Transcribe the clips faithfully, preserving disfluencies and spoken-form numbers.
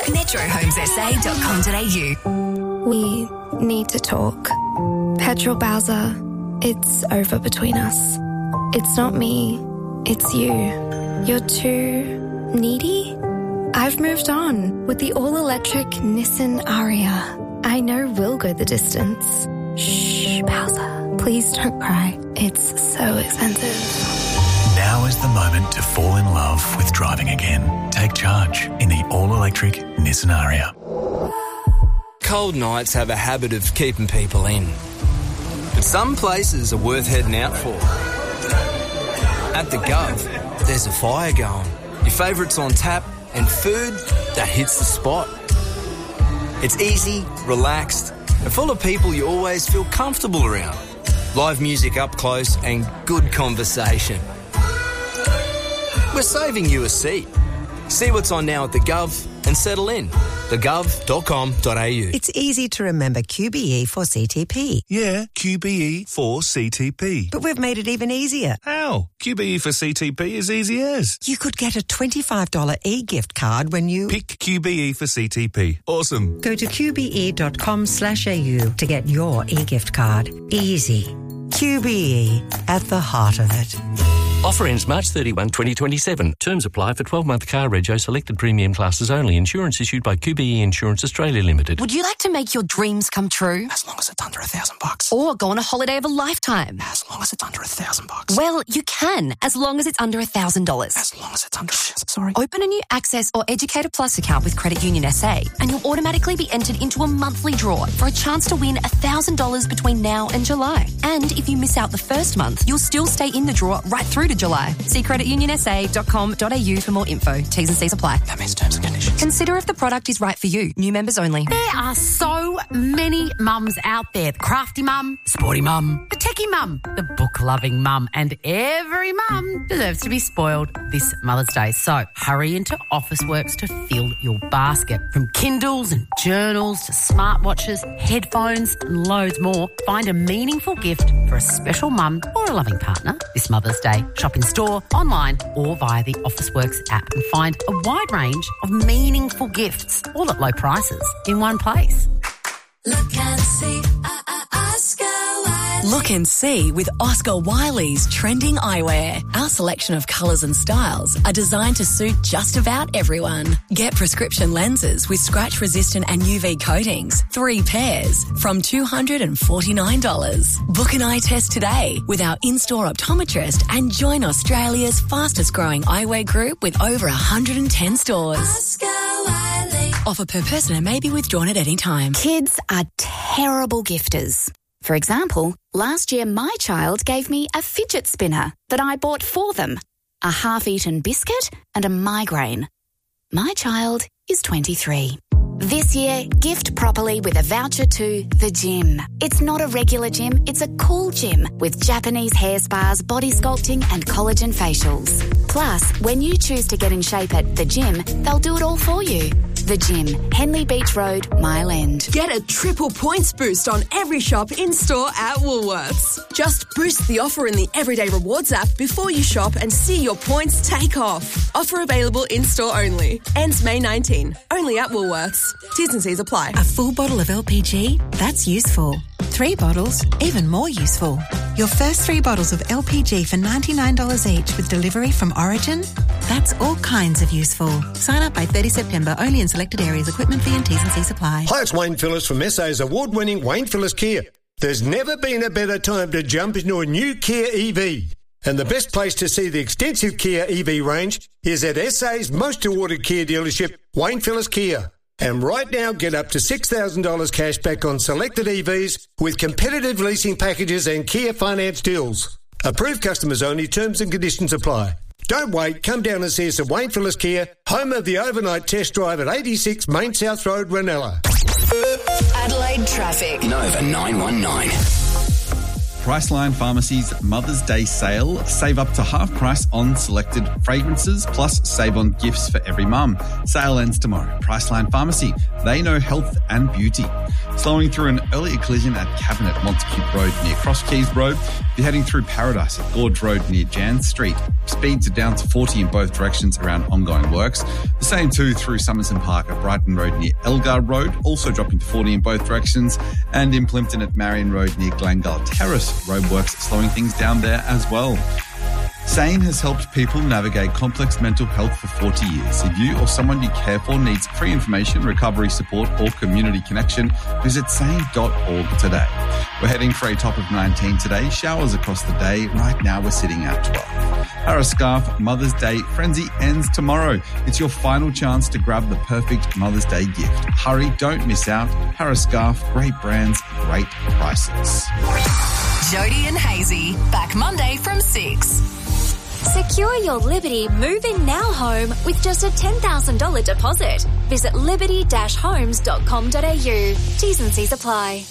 metro homes s a dot com dot a u. We need to talk. Petrol Bowser, it's over between us. It's not me, it's you. You're too needy? I've moved on with the all-electric Nissan Ariya. I know we'll go the distance. Shh, Bowser, please don't cry. It's so expensive. Now is the moment to fall in love with driving again. Take charge in the all-electric Nissan Ariya. Cold nights have a habit of keeping people in. But some places are worth heading out for. At the Gov, there's a fire going. Your favourites on tap and food that hits the spot. It's easy, relaxed, and full of people you always feel comfortable around. Live music up close and good conversation. We're saving you a seat. See what's on now at the Gov and settle in. the gov dot com dot a u. It's easy to remember Q B E for C T P. Yeah, Q B E for C T P. But we've made it even easier. How? Q B E for C T P is easy as. You could get a twenty-five dollars e-gift card when you... Pick Q B E for C T P. Awesome. Go to Q B E dot com slash A U to get your e-gift card. Easy. Q B E, at the heart of it. Offer ends March thirty-first, twenty twenty-seven. Terms apply for twelve-month car rego selected premium classes only. Insurance issued by Q B E Insurance Australia Limited. Would you like to make your dreams come true? As long as it's under a thousand bucks. Or go on a holiday of a lifetime? As long as it's under a thousand bucks. Well, you can, as long as it's under a thousand dollars. As long as it's under, sorry. Open a new Access or Educator Plus account with Credit Union S A and you'll automatically be entered into a monthly draw for a chance to win a thousand dollars between now and July. And if you miss out the first month, you'll still stay in the draw right through to July. See credit union s a dot com dot a u for more info. T's and C's apply. That means terms and conditions. Consider if the product is right for you. New members only. There are so many mums out there. The crafty mum, sporty mum, the techie mum, the book-loving mum, and every mum deserves to be spoiled this Mother's Day. So hurry into Officeworks to fill your basket. From Kindles and journals to smartwatches, headphones and loads more, find a meaningful gift for a special mum or a loving partner this Mother's Day. Shop in store, online or via the Officeworks app and find a wide range of meaningful gifts, all at low prices, in one place. Look and see, uh, uh, Oscar Wiley. Look and see with Oscar Wiley's trending eyewear. Our selection of colours and styles are designed to suit just about everyone. Get prescription lenses with scratch-resistant and U V coatings, three pairs, from two hundred forty-nine dollars. Book an eye test today with our in-store optometrist and join Australia's fastest-growing eyewear group with over one hundred ten stores. Oscar Wiley. Offer per person and may be withdrawn at any time. Kids are terrible gifters. For example, last year my child gave me a fidget spinner that I bought for them, a half-eaten biscuit and a migraine. My child is twenty-three. This year, gift properly with a voucher to the gym. It's not a regular gym, it's a cool gym with Japanese hair spas, body sculpting and collagen facials. Plus, when you choose to get in shape at the gym, they'll do it all for you. The Gym, Henley Beach Road, Mile End. Get a triple points boost on every shop in-store at Woolworths. Just boost the offer in the Everyday Rewards app before you shop and see your points take off. Offer available in-store only. Ends May nineteenth. Only at Woolworths. T's and C's apply. A full bottle of L P G? That's useful. Three bottles? Even more useful. Your first three bottles of L P G for ninety-nine dollars each with delivery from Origin? That's all kinds of useful. Sign up by thirtieth of September, only in selected areas. Equipment fee and T's and C's apply. Hi, it's Wayne Phillips from S A's award-winning Wayne Phillips Kia. There's never been a better time to jump into a new Kia E V. And the best place to see the extensive Kia E V range is at S A's most awarded Kia dealership, Wayne Phillips Kia. And right now, get up to six thousand dollars cash back on selected E Vs with competitive leasing packages and Kia finance deals. Approved customers only. Terms and conditions apply. Don't wait. Come down and see us at Wayne Phillips Kia, home of the overnight test drive at eighty-six Main South Road, Ranella. Adelaide traffic. Nova nine one nine. Priceline Pharmacy's Mother's Day sale. Save up to half price on selected fragrances, plus save on gifts for every mum. Sale ends tomorrow. Priceline Pharmacy. They know health and beauty. Slowing through an earlier collision at Cabinet Montacute Road near Cross Keys Road. If you're heading through Paradise at Gorge Road near Jan Street, speeds are down to forty in both directions around ongoing works. The same too through Summerson Park at Brighton Road near Elgar Road, also dropping to forty in both directions. And in Plimpton at Marion Road near Glengall Terrace, roadworks slowing things down there as well. SANE has helped people navigate complex mental health for forty years. If you or someone you care for needs free information, recovery support or community connection, visit sane dot org today. We're heading for a top of nineteen today. Showers across the day. Right now we're sitting at twelve. Harris Scarf Mother's Day Frenzy ends tomorrow. It's your final chance to grab the perfect Mother's Day gift. Hurry, don't miss out. Harris Scarf, great brands, great prices. Jody and Hazy, back Monday from six. Secure your Liberty move-in now home with just a ten thousand dollars deposit. Visit liberty dash homes dot com dot a u. T's and C's apply.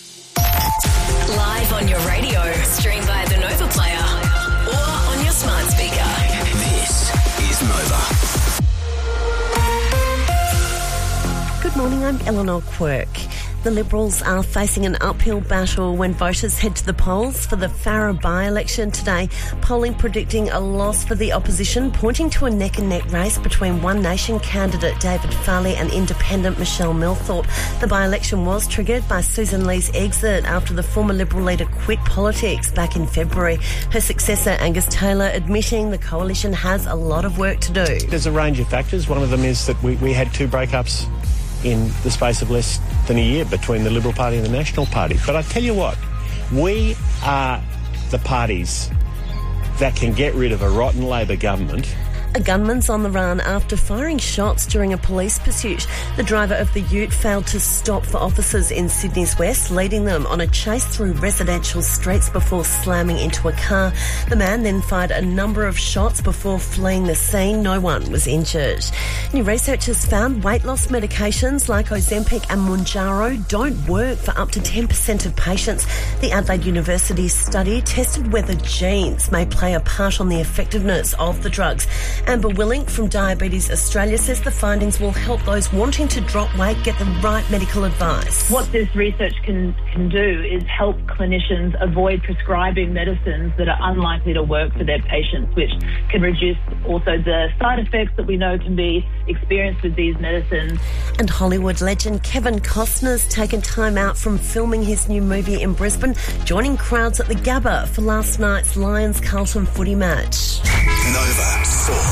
Live on your radio, stream via the Nova Player, or on your smart speaker. This is Nova. Good morning, I'm Eleanor Quirk. The Liberals are facing an uphill battle when voters head to the polls for the Farrer by-election today. Polling predicting a loss for the opposition, pointing to a neck-and-neck race between One Nation candidate David Farley and independent Michelle Milthorpe. The by-election was triggered by Susan Lee's exit after the former Liberal leader quit politics back in February. Her successor, Angus Taylor, admitting the coalition has a lot of work to do. There's a range of factors. One of them is that we, we had two breakups in the space of less than a year between the Liberal Party and the National Party. But I tell you what, we are the parties that can get rid of a rotten Labor government. A gunman's on the run after firing shots during a police pursuit. The driver of the ute failed to stop for officers in Sydney's West, leading them on a chase through residential streets before slamming into a car. The man then fired a number of shots before fleeing the scene. No one was injured. New research has found weight loss medications like Ozempic and Mounjaro don't work for up to ten percent of patients. The Adelaide University study tested whether genes may play a part on the effectiveness of the drugs. Amber Willink from Diabetes Australia says the findings will help those wanting to drop weight get the right medical advice. What this research can, can do is help clinicians avoid prescribing medicines that are unlikely to work for their patients, which can reduce also the side effects that we know can be experienced with these medicines. And Hollywood legend Kevin Costner's taken time out from filming his new movie in Brisbane, joining crowds at the Gabba for last night's Lions-Carlton footy match. Nova Sport.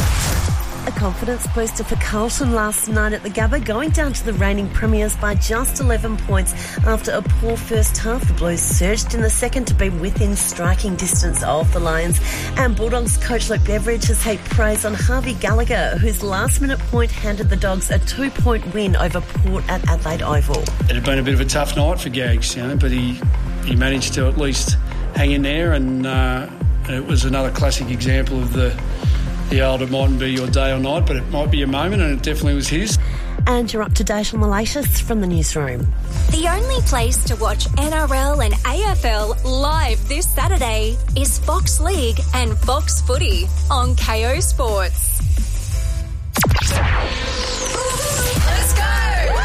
A confidence booster for Carlton last night at the Gabba, going down to the reigning premiers by just eleven points after a poor first half. The Blues surged in the second to be within striking distance of the Lions. And Bulldogs coach Luke Beveridge has heaped praise on Harvey Gallagher, whose last-minute point handed the Dogs a two-point win over Port at Adelaide Oval. It had been a bit of a tough night for Gags, you know, but he, he managed to at least hang in there, and uh, it was another classic example of the The old, it mightn't be your day or night, but it might be a moment, and it definitely was his. And you're up to date on the latest from the newsroom. The only place to watch N R L and A F L live this Saturday is Fox League and Fox Footy on K O Sports. Let's go!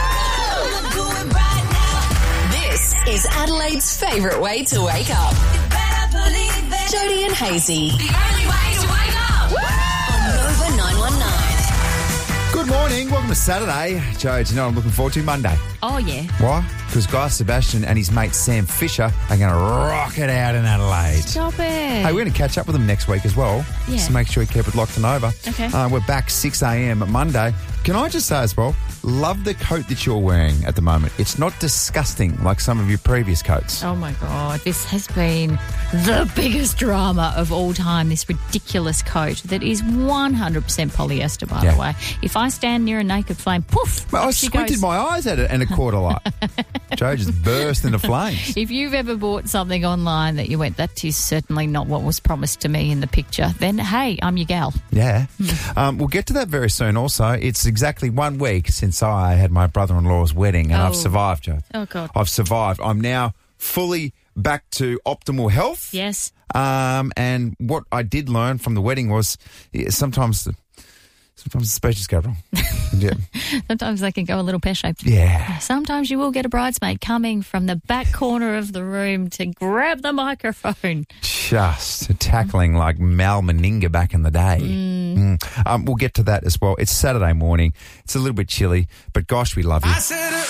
This is Adelaide's favourite way to wake up. Jody and Hazy. The only way to wake up! On Nova nine one nine. Good morning. Welcome to Saturday. Joe, do you know what I'm looking forward to? Monday. Oh, yeah. Why? Because Guy Sebastian and his mate Sam Fisher are going to rock it out in Adelaide. Stop it. Hey, we're going to catch up with them next week as well. Yeah. So make sure you keep it locked and over. Okay. Uh, we're back six a.m. Monday. Can I just say as well, love the coat that you're wearing at the moment. It's not disgusting like some of your previous coats. Oh, my God. This has been the biggest drama of all time, this ridiculous coat that is one hundred percent polyester, by Yeah. the way. If I stand near a naked flame, poof, Well, I up she squinted goes. my eyes at it and it caught a lot. Joe just burst into flames. If you've ever bought something online that you went, that is certainly not what was promised to me in the picture, then, hey, I'm your gal. Yeah. Um, we'll get to that very soon also. It's exactly one week since I had my brother-in-law's wedding and Oh. I've survived, Joe. Oh, God. I've survived. I'm now fully back to optimal health. Yes. Um, and what I did learn from the wedding was yeah, sometimes the, Sometimes the speeches go wrong. Yeah. Sometimes they can go a little pear-shaped. Yeah. Sometimes you will get a bridesmaid coming from the back corner of the room to grab the microphone. Just tackling like Mal Meninga back in the day. Mm. Mm. Um, we'll get to that as well. It's Saturday morning. It's a little bit chilly, but gosh, we love you.